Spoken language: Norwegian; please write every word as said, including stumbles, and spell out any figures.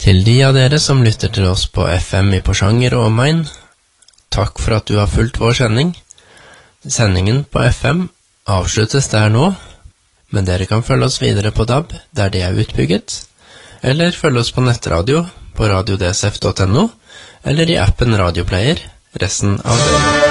Til de av dere som lytter til oss på F M i Porsanger og omegn, takk for at du har fulgt vår sending. Sendingen på F M avsluttes der nå, men dere kan følge oss videre på D A B der det er utbygget, eller følge oss på nettradio på radio d s f punktum n o, eller i appen Radioplayer resten av døgnet.